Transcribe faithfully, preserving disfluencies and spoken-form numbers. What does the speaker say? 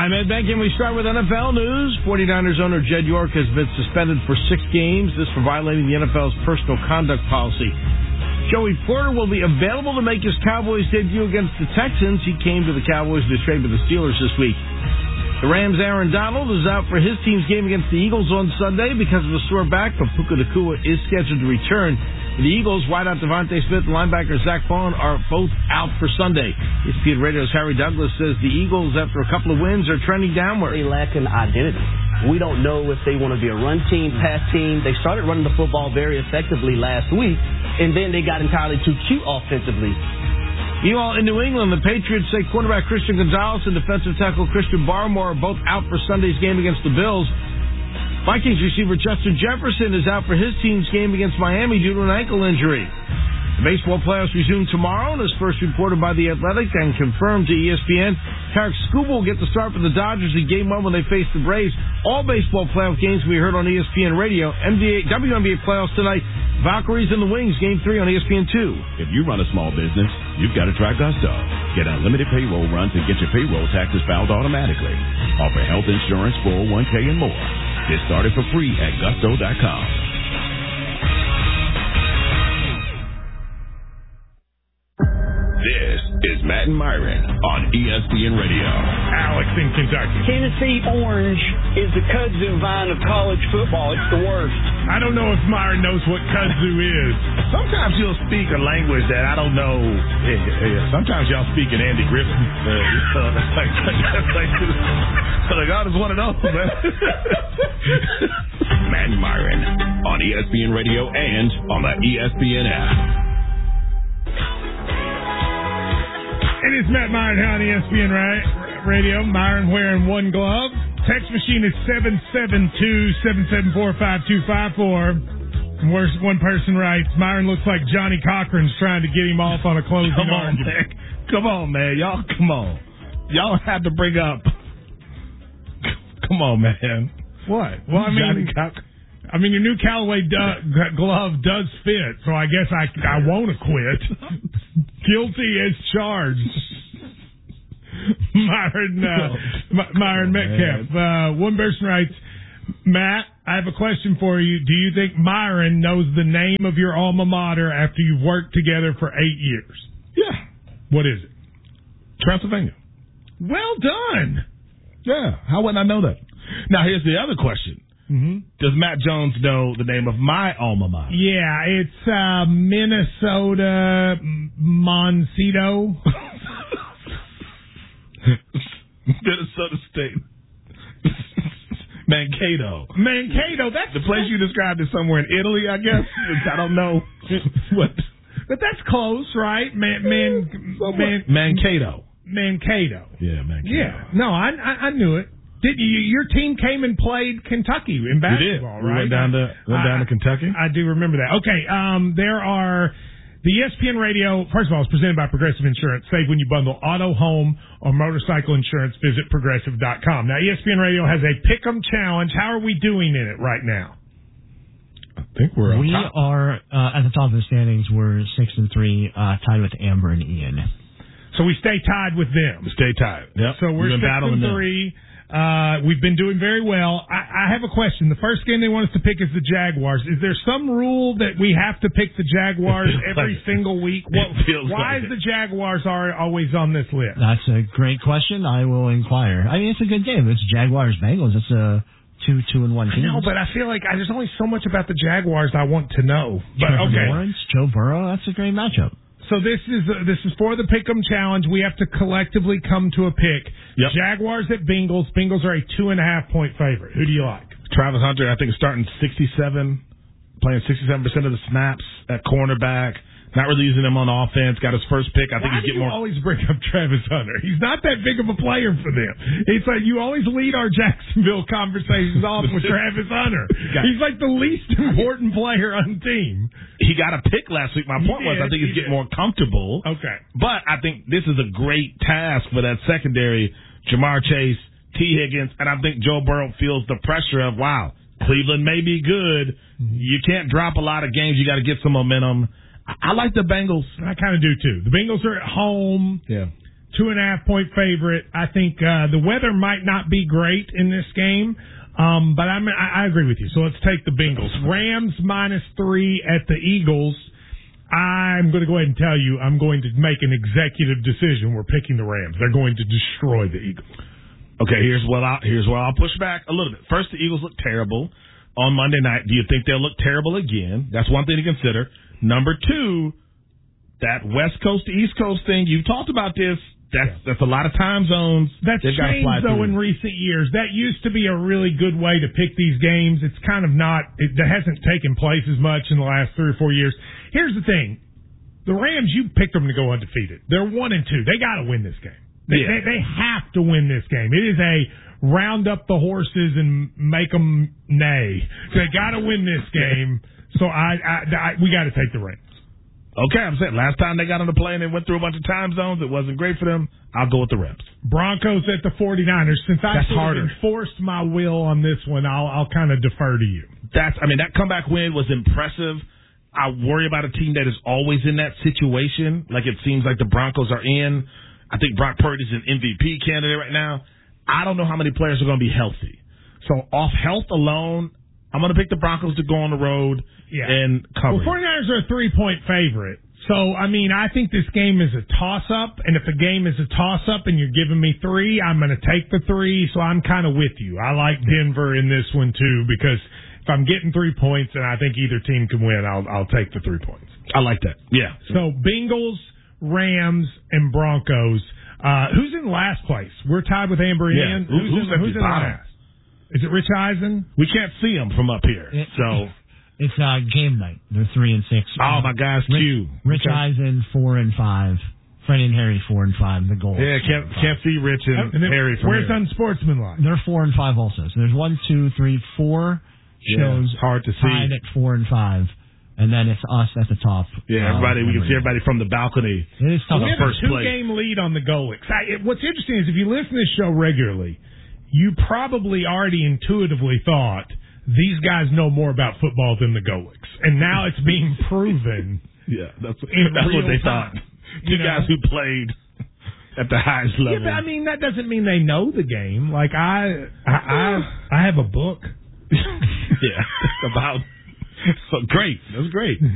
I'm Ed Benkin. We start with N F L news. 49ers owner Jed York has been suspended for six games. This for violating the N F L's personal conduct policy. Joey Porter will be available to make his Cowboys debut against the Texans. He came to the Cowboys to trade with the Steelers this week. The Rams' Aaron Donald is out for his team's game against the Eagles on Sunday because of a sore back, but Puka Nacua is scheduled to return. The Eagles, wideout Devontae Smith and linebacker Zach Bond are both out for Sunday. E S P N Radio's Harry Douglas says the Eagles, after a couple of wins, are trending downward. They lack an identity. We don't know if they want to be a run team, pass team. They started running the football very effectively last week, and then they got entirely too cute offensively. Meanwhile, in New England, the Patriots say quarterback Christian Gonzalez and defensive tackle Christian Barmore are both out for Sunday's game against the Bills. Vikings receiver Justin Jefferson is out for his team's game against Miami due to an ankle injury. The baseball playoffs resume tomorrow, and as first reported by The Athletic and confirmed to E S P N, Tarek Skubal will get the start for the Dodgers in Game one when they face the Braves. All baseball playoff games we heard on E S P N Radio. N B A, W N B A playoffs tonight. Valkyries and the Wings, Game three on E S P N two. If you run a small business, you've got to try Gusto. Get unlimited payroll runs and get your payroll taxes filed automatically. Offer health insurance, four oh one k, and more. Get started for free at gusto dot com. This is Matt and Myron on E S P N Radio. Alex in Kentucky. Tennessee Orange is the kudzu vine of college football. It's the worst. I don't know if Myron knows what kudzu is. Sometimes you'll speak a language that I don't know. Sometimes y'all speak in Andy Griffin. Uh, like, like, like, I just want to know, man. Matt and Myron on E S P N Radio and on the E S P N app. It is Matt Myron here on E S P N Radio. Myron wearing one glove. Text machine is seven seven two, seven seven four, five two five four. And where's one person writes, Myron looks like Johnny Cochran's trying to get him off on a closing come on, argument. Man. Come on, man. Y'all, come on. Y'all have to bring up. Come on, man. What? Well, I mean, Johnny Cochran. I mean, your new Callaway do- glove does fit, so I guess I, I won't quit. Guilty as charged. Myron, uh, My- Myron oh, Metcalf. Uh, one person writes, Matt, I have a question for you. Do you think Myron knows the name of your alma mater after you've worked together for eight years? Yeah. What is it? Transylvania. Well done. Yeah. How wouldn't I know that? Now, here's the other question. Mm-hmm. Does Matt Jones know the name of my alma mater? Yeah, it's uh, Minnesota Moncito. Minnesota State. Mankato. Mankato, that's... The place you described is somewhere in Italy, I guess. I don't know. What? But that's close, right? Man, man, man, Mankato. Mankato. Yeah, Mankato. Yeah. No, I, I, I knew it. Did you, your team came and played Kentucky in basketball, we did. We right? went down to went down I, to Kentucky. I do remember that. Okay, um, there are the E S P N Radio. First of all, it's presented by Progressive Insurance. Save when you bundle auto, home, or motorcycle insurance. Visit progressive dot com. Now, E S P N Radio has a Pick'em challenge. How are we doing in it right now? I think we're. We top. are uh, at the top of the standings. We're six and three, uh, tied with Amber and Ian. So we stay tied with them. We stay tied. Yep. So we're We've been six battling and three. Uh, we've been doing very well. I, I have a question. The first game they want us to pick is the Jaguars. Is there some rule that we have to pick the Jaguars every like single week? What, why like is the Jaguars are always on this list? That's a great question. I will inquire. I mean, it's a good game. It's Jaguars Bengals. It's a two two and one team. No, but I feel like I, there's only so much about the Jaguars I want to know. But Trevor okay, Lawrence, Joe Burrow. That's a great matchup. so this is uh, this is for the Pick'em challenge. We have to collectively come to a pick. Yep. Jaguars at Bengals. Bengals are a two and a half point favorite. Who do you like? Travis Hunter, I think, is starting sixty-seven, playing sixty-seven percent of the snaps at cornerback. Not really using him on offense. Got his first pick. I think Why he's do getting you more. always bring up Travis Hunter? He's not that big of a player for them. It's like you always lead our Jacksonville conversations off with Travis Hunter. He's like the least important player on the team. He got a pick last week. My point He was, did, I think he's he getting did. more comfortable. Okay. But I think this is a great task for that secondary. Jamar Chase, T. Higgins, and I think Joe Burrow feels the pressure of, wow, Cleveland may be good. Mm-hmm. You can't drop a lot of games. You got to get some momentum. I like the Bengals. I kind of do, too. The Bengals are at home. Yeah. two and a half point favorite. I think uh, the weather might not be great in this game, um, but I'm, I, I agree with you. So let's take the Bengals. Rams minus three at the Eagles. I'm going to go ahead and tell you I'm going to make an executive decision. We're picking the Rams. They're going to destroy the Eagles. Okay, here's what I here's where I'll push back a little bit. First, the Eagles look terrible on Monday night. Do you think they'll look terrible again? That's one thing to consider. Number two, that West Coast to East Coast thing, you talked about this. That's yeah. that's a lot of time zones. That's They've changed, fly though, through. in recent years. That used to be a really good way to pick these games. It's kind of not, it that hasn't taken place as much in the last three or four years. Here's the thing. The Rams, you picked them to go undefeated. They're one and two. They got to win this game. They, yeah. they, they have to win this game. It is a round up the horses and make them neigh. They got to win this game. So I, I, I we got to take the Rams. Okay, I'm saying last time they got on the plane and went through a bunch of time zones, it wasn't great for them. I'll go with the Rams. Broncos at the 49ers. Since I That's harder. enforced my will on this one, I'll, I'll kind of defer to you. That's, I mean, that comeback win was impressive. I worry about a team that is always in that situation, like it seems like the Broncos are in. I think Brock Purdy's an M V P candidate right now. I don't know how many players are going to be healthy. So off health alone, I'm going to pick the Broncos to go on the road yeah. and cover. Well, 49ers are a three-point favorite. So, I mean, I think this game is a toss-up, and if a game is a toss-up and you're giving me three, I'm going to take the three, so I'm kind of with you. I like Denver in this one, too, because if I'm getting three points and I think either team can win, I'll, I'll take the three points. I like that. Yeah. So, Bengals, Rams, and Broncos. Uh, who's in last place? We're tied with Amber yeah. Ann. Who's, who's, who's in, who's in bottom? last? Is it Rich Eisen? We can't see him from up here, it, so it's uh, game night. They're three and six. Oh my gosh, Rich, Q. Rich okay. Eisen four and five. Freddie and Harry four and five. The goal. Yeah, can't can't see Rich and, and then, Harry from where's here. Unsportsmanlike? They're four and five also. So there's one, two, three, four yeah, shows it's hard to see. tied at four and five. And then it's us at the top. Yeah, everybody. Uh, we can see everybody from the balcony. It is tough. We have first a place. two-game lead on the Golicks. I, what's interesting is if you listen to this show regularly, you probably already intuitively thought these guys know more about football than the Golicks, and now it's being proven. Yeah, that's in that's real what they time. thought. You Two know? guys who played at the highest level. Yeah, but I mean that doesn't mean they know the game. Like I, I, I, I have a book. yeah, about. So great. That's great.